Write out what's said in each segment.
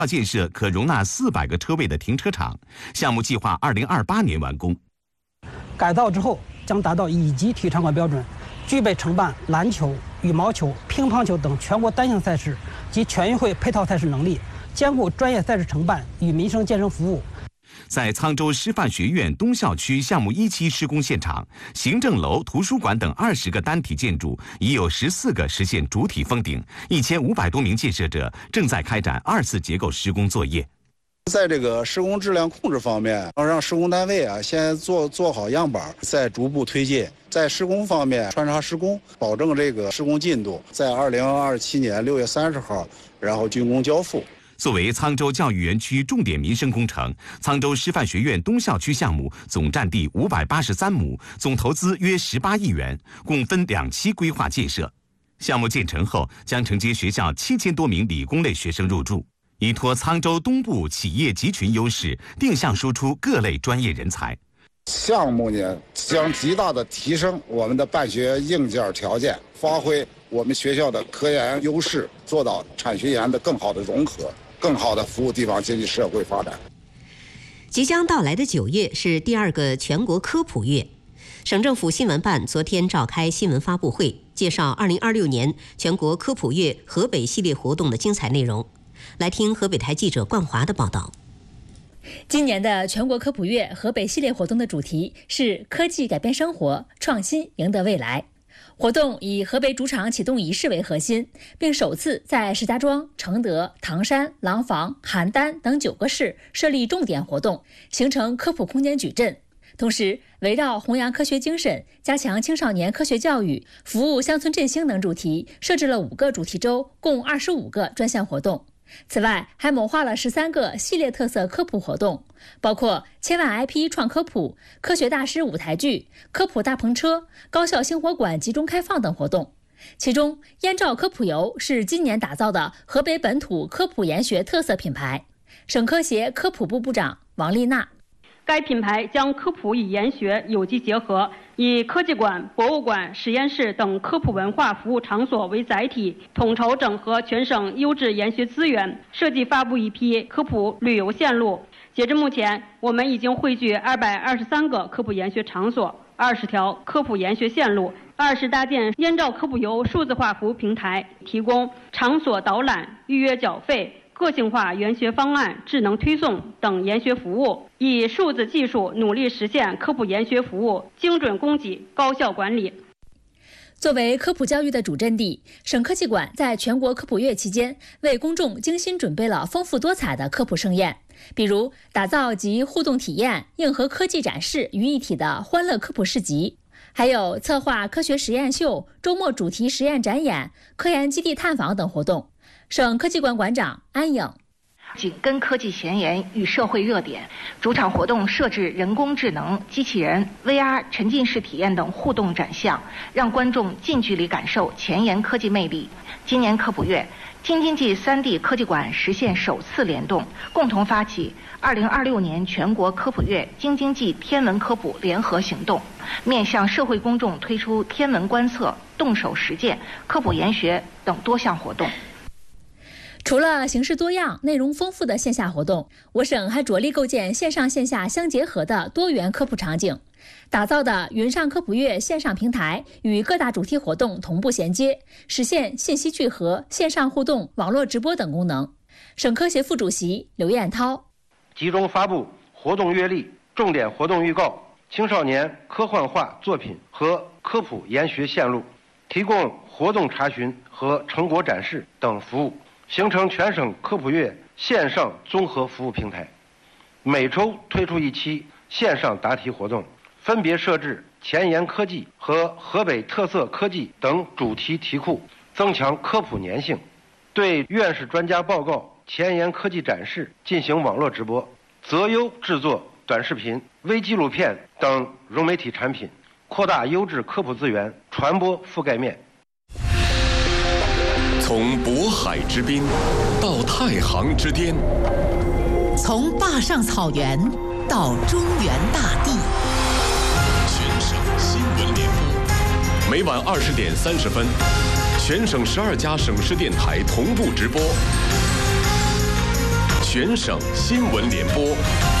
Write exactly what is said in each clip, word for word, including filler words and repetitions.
要建设可容纳四百个车位的停车场，项目计划二零二八年完工。 改造之后将达到乙级体育场馆标准，具备承办篮球、羽毛球、乒乓球等全国单项赛事及全运会配套赛事能力，兼顾专业赛事承办与民生健身服务。 在沧州师范学院东校区项目一期施工现场，行政楼、图书馆等二十个单体建筑已有十四个实现主体封顶，一千五百多名建设者正在开展二次结构施工作业。 在这个施工质量控制方面，要让施工单位啊先做做好样板，再逐步推进。在施工方面穿插施工，保证这个施工进度在二零二七年六月三十号，然后竣工交付。 作为沧州教育园区重点民生工程，沧州师范学院东校区项目总占地五百八十三亩，总投资约十八亿元，共分两期规划建设。项目建成后，将承接学校七千多名理工类学生入住，依托沧州东部企业集群优势，定向输出各类专业人才。 项目呢，将极大的提升我们的办学硬件条件，发挥我们学校的科研优势，做到产学研的更好的融合，更好的服务地方经济社会发展。 即将到来的九月是第二个全国科普月，省政府新闻办昨天召开新闻发布会，介绍二零二六年全国科普月河北系列活动的精彩内容。来听河北台记者冠华的报道。 今年的全国科普月河北系列活动的主题是科技改变生活，创新赢得未来。活动以河北主场启动仪式为核心，并首次在石家庄、承德、唐山、廊坊、邯郸等九个市设立重点活动，形成科普空间矩阵。同时，围绕弘扬科学精神、加强青少年科学教育、服务乡村振兴等主题，设置了五个主题周，共二十五个专项活动。此外，还谋划了十三个系列特色科普活动，包括千万 I P 创科普、科学大师舞台剧、科普大篷车、高校星火馆集中开放等活动。其中，燕赵科普游是今年打造的河北本土科普研学特色品牌。省科协科普部部长王丽娜。 该品牌将科普与研学有机结合，以科技馆、博物馆、实验室等科普文化服务场所为载体，统筹整合全省优质研学资源，设计发布一批科普旅游线路。截至目前，我们已经汇聚二百二十三个科普研学场所，二十条科普研学线路，二是搭建燕赵科普游数字化服务平台，提供场所导览、预约缴费、个性化研学方案、智能推送等研学服务，以数字技术努力实现科普研学服务精准供给、高效管理。 作为科普教育的主阵地，省科技馆在全国科普月期间为公众精心准备了丰富多彩的科普盛宴，比如打造集互动体验、硬核科技展示于一体的欢乐科普市集，还有策划科学实验秀、周末主题实验展演、科研基地探访等活动。省科技馆馆长安颖。 紧跟科技前沿与社会热点，主场活动设置人工智能、机器人、V R 沉浸式体验等互动展项，让观众近距离感受前沿科技魅力。今年科普月，京津冀三地科技馆实现首次联动，共同发起二零二六年全国科普月京津冀天文科普联合行动，面向社会公众推出天文观测、动手实践、科普研学等多项活动。 除了形式多样、内容丰富的线下活动，我省还着力构建线上线下相结合的多元科普场景，打造的云上科普月线上平台与各大主题活动同步衔接，实现信息聚合、线上互动、网络直播等功能。省科协副主席刘彦涛。 集中发布活动月历、重点活动预告、青少年科幻化作品和科普研学线路，提供活动查询和成果展示等服务，形成全省科普月线上综合服务平台。每周推出一期线上答题活动，分别设置前沿科技和河北特色科技等主题题库，增强科普粘性。对院士专家报告、前沿科技展示进行网络直播，择优制作短视频、微纪录片等融媒体产品，扩大优质科普资源传播覆盖面。 从渤海之滨到太行之巅， 从坝上草原到中原大地， 全省新闻联播，每晚二十点三十分，全省十二家省市电台同步直播。 全省新闻联播。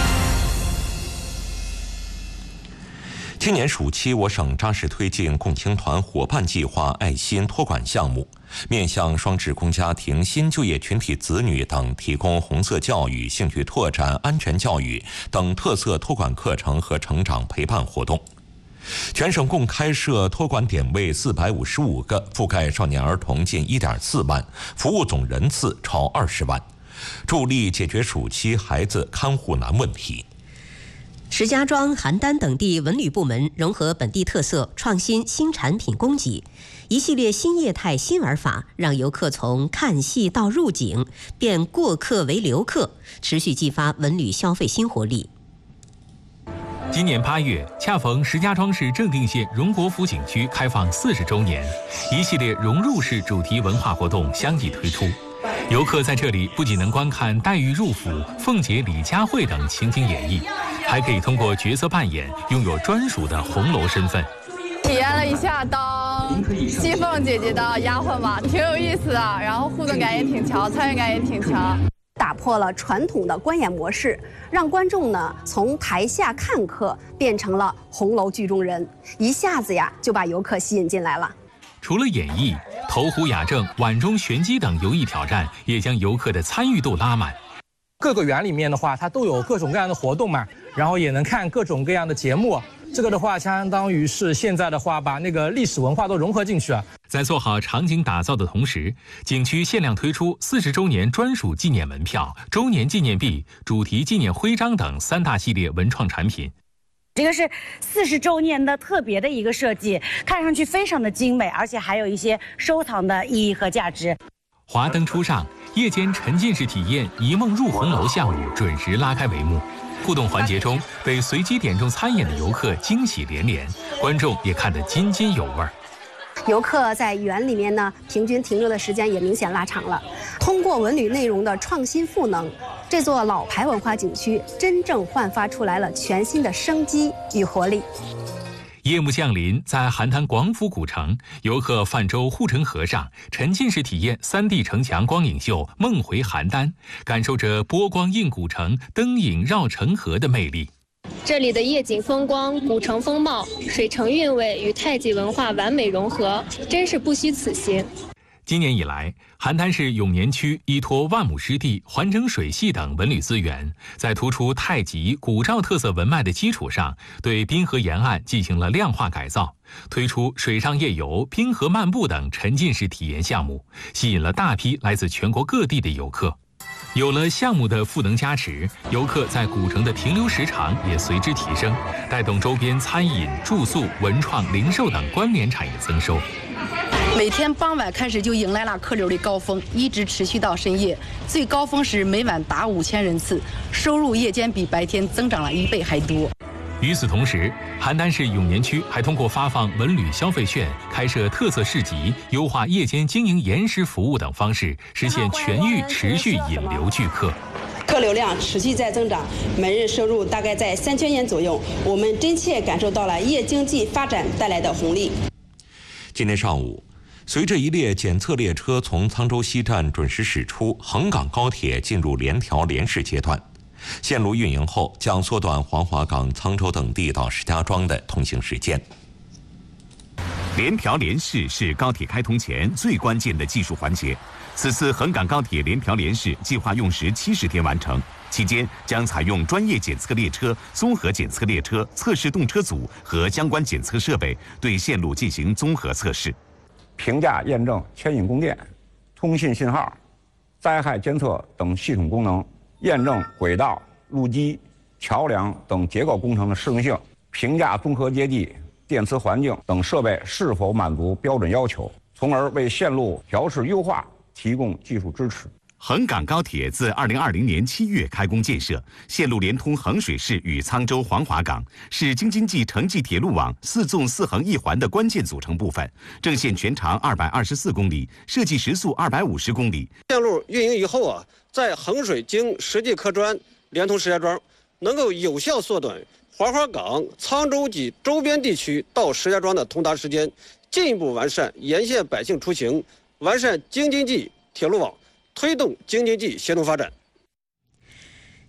今年暑期，我省扎实推进共青团伙伴计划爱心托管项目，面向双职工家庭、新就业群体子女等提供红色教育、兴趣拓展、安全教育等特色托管课程和成长陪伴活动。全省共开设托管点位四百五十五个，覆盖少年儿童近一点四万，服务总人次超二十万，助力解决暑期孩子看护难问题。 石家庄、邯郸等地文旅部门融合本地特色，创新新产品供给，一系列新业态新玩法，让游客从看戏到入景，变过客为留客，持续激发文旅消费新活力。 今年八月，恰逢石家庄市正定县荣国府景区开放四十周年，一系列融入式主题文化活动相继推出。游客在这里不仅能观看黛玉入府、凤姐李佳慧等情景演绎，还可以通过角色扮演拥有专属的红楼身份。 体验了一下当西凤姐姐的丫鬟吧，挺有意思的，然后互动感也挺强，参与感也挺强。 打破了传统的观演模式，让观众呢从台下看客变成了红楼剧中人，一下子呀就把游客吸引进来了。 除了演绎，投壶雅正、碗中玄机等游艺挑战也将游客的参与度拉满。 各个园里面的话，它都有各种各样的活动嘛，然后也能看各种各样的节目。这个的话，相当于是现在的话，把那个历史文化都融合进去了。 在做好场景打造的同时，景区限量推出四十周年专属纪念门票、周年纪念币、主题纪念徽章等三大系列文创产品。 这个是四十周年的特别的一个设计，看上去非常的精美，而且还有一些收藏的意义和价值。 华灯初上，夜间沉浸式体验一梦入红楼项目准时拉开帷幕。互动环节中，被随机点中参演的游客惊喜连连，观众也看得津津有味。 游客在园里面呢，平均停留的时间也明显拉长了。通过文旅内容的创新赋能，这座老牌文化景区真正焕发出来了全新的生机与活力。 夜幕降临，在邯郸广府古城，游客泛舟护城河上，沉浸式体验 三 D 城墙光影秀《梦回邯郸》，感受着波光映古城、灯影绕城河的魅力。 这里的夜景风光、古城风貌、水城韵味与太极文化完美融合，真是不虚此行。 今年以来，邯郸市永年区依托万亩湿地、环城水系等文旅资源，在突出太极、古赵特色文脉的基础上，对滨河沿岸进行了量化改造，推出水上夜游、滨河漫步等沉浸式体验项目，吸引了大批来自全国各地的游客。有了项目的赋能加持，游客在古城的停留时长也随之提升，带动周边餐饮、住宿、文创、零售等关联产业增收。 每天傍晚开始就迎来了客流的高峰，一直持续到深夜，最高峰时每晚达五千人次，收入夜间比白天增长了一倍还多。 与此同时，邯郸市永年区还通过发放文旅消费券、开设特色市集、优化夜间经营延时服务等方式，实现全域持续引流聚客。 客流量持续在增长，每日收入大概在三千元左右，我们真切感受到了夜经济发展带来的红利。 今天上午，随着一列检测列车从沧州西站准时驶出，横岗高铁进入联调联试阶段。线路运营后，将缩短黄骅港、沧州等地到石家庄的通行时间。 联调联试是高铁开通前最关键的技术环节。此次横岗高铁联调联试计划用时七十天完成，期间将采用专业检测列车、综合检测列车、测试动车组和相关检测设备，对线路进行综合测试。 评价验证牵引供电、通信信号、灾害监测等系统功能，验证轨道、路基、桥梁等结构工程的适用性，评价综合接地、电磁环境等设备是否满足标准要求，从而为线路调试优化提供技术支持。 横岗高铁自二零二零年七月开工建设，线路连通衡水市与沧州黄骅港，是京津冀城际铁路网四纵四横一环的关键组成部分。正线全长二百二十四公里，设计时速二百五十公里。 线路运营以后啊，在衡水经实际客专连通石家庄，能够有效缩短黄骅港、沧州及周边地区到石家庄的通达时间，进一步完善沿线百姓出行，完善京津冀铁路网，推动京津冀协同发展。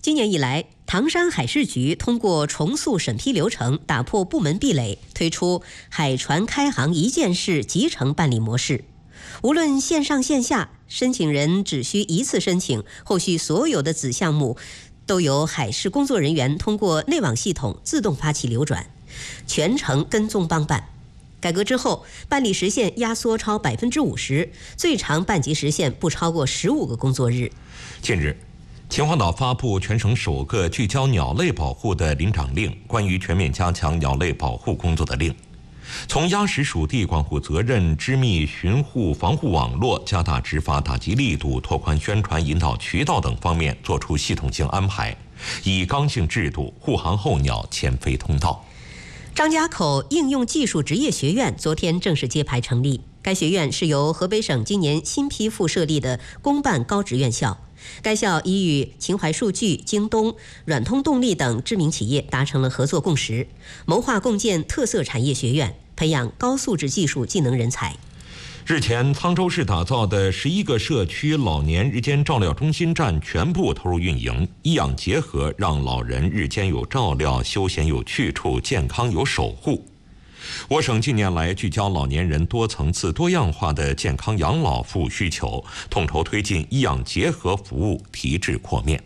今年以来，唐山海事局通过重塑审批流程，打破部门壁垒，推出海船开航一件事集成办理模式。无论线上线下，申请人只需一次申请，后续所有的子项目都由海事工作人员通过内网系统自动发起流转，全程跟踪帮办。改革之后，办理时限压缩超百分之五十，最长办结时限不超过十五个工作日。 近日，秦皇岛发布全省首个聚焦鸟类保护的临长令，关于全面加强鸟类保护工作的令，从压实属地管护责任、织密巡护防护网络、加大执法打击力度、拓宽宣传引导渠道等方面作出系统性安排，以刚性制度护航候鸟迁飞通道。 张家口应用技术职业学院昨天正式揭牌成立，该学院是由河北省今年新批复设立的公办高职院校。该校已与秦淮数据、京东、软通动力等知名企业达成了合作共识，谋划共建特色产业学院，培养高素质技术技能人才。 日前，沧州市打造的十一个社区老年日间照料中心站全部投入运营，医养结合，让老人日间有照料，休闲有去处，健康有守护。我省近年来聚焦老年人多层次多样化的健康养老服务需求，统筹推进医养结合服务提质扩面。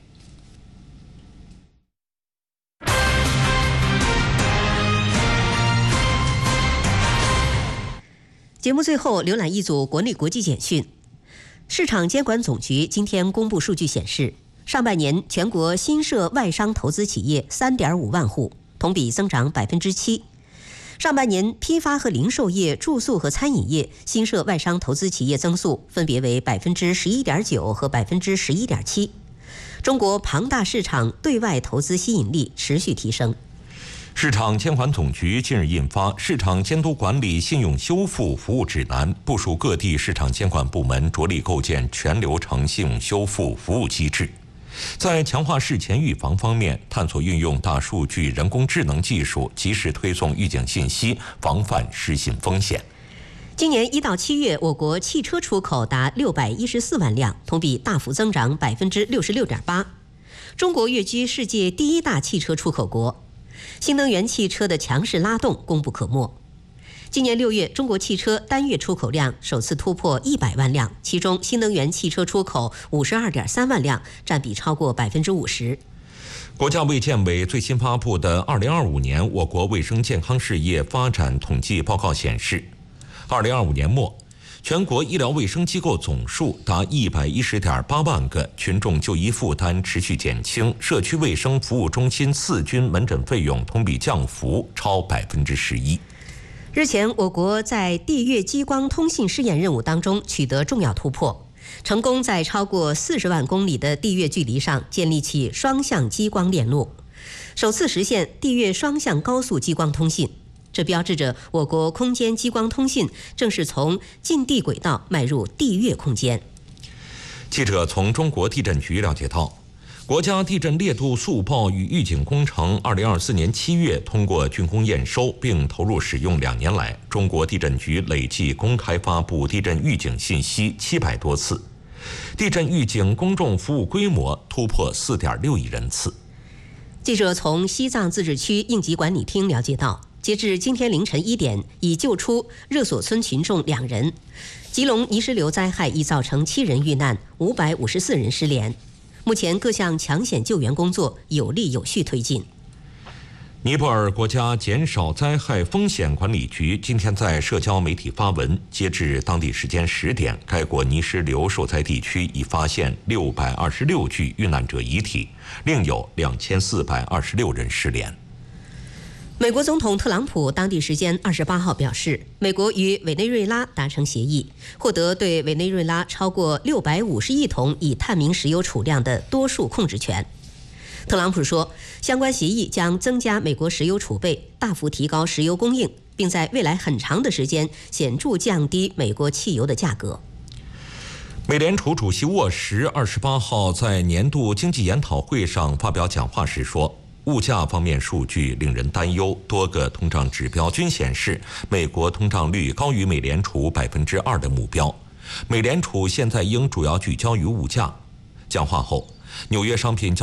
节目最后浏览一组国内国际简讯。市场监管总局今天公布数据显示，上半年全国新设外商投资企业 三点五万户，同比增长百分之七。上半年批发和零售业、住宿和餐饮业新设外商投资企业增速分别为百分之十一点九和百分之十一点七。中国庞大市场对外投资吸引力持续提升。 市场监管总局近日印发《市场监督管理信用修复服务指南》，部署各地市场监管部门着力构建全流程信用修复服务机制。在强化事前预防方面，探索运用大数据、人工智能技术，及时推送预警信息，防范失信风险。 今年一到七月，我国汽车出口达六百一十四万辆，同比大幅增长百分之六十六点八。中国跃居世界第一大汽车出口国，新能源汽车的强势拉动功不可没。今年六月，中国汽车单月出口量首次突破一百万辆，其中新能源汽车出口五十二点三万辆，占比超过百分之五十。 国家卫健委最新发布的二零二五年我国卫生健康事业发展统计报告显示，二零二五年末，全国医疗卫生机构总数达一百一十点八万个，群众就医负担持续减轻，社区卫生服务中心次均门诊费用同比降幅超百分之十一。 日前，我国在地月激光通信试验任务当中取得重要突破，成功在超过四十万公里的地月距离上建立起双向激光链路，首次实现地月双向高速激光通信。这标志着我国空间激光通信正式从近地轨道迈入地月空间。 记者从中国地震局了解到，国家地震烈度速报与预警工程二零二四年七月通过竣工验收并投入使用两年来，中国地震局累计公开发布地震预警信息七百多次，地震预警公众服务规模突破四点六亿人次。 记者从西藏自治区应急管理厅了解到，截至今天凌晨一点，已救出热所村群众两人。吉隆泥石流灾害已造成七人遇难，五百五十四人失联。目前各项抢险救援工作有力有序推进。 尼泊尔国家减少灾害风险管理局今天在社交媒体发文，截至当地时间十点，该国泥石流受灾地区已发现六百二十六具遇难者遗体，另有两千四百二十六人失联。 美国总统特朗普当地时间二十八号表示，美国与委内瑞拉达成协议，获得对委内瑞拉超过六百五十亿桶已探明石油储量的多数控制权。特朗普说，相关协议将增加美国石油储备，大幅提高石油供应，并在未来很长的时间显著降低美国汽油的价格。 美联储主席沃什二十八号在年度经济研讨会上发表讲话时说，物价方面数据令人担忧，多个通胀指标均显示美国通胀率高于美联储百分之二的目标。美联储现在应主要聚焦于物价。讲话后，纽约商品交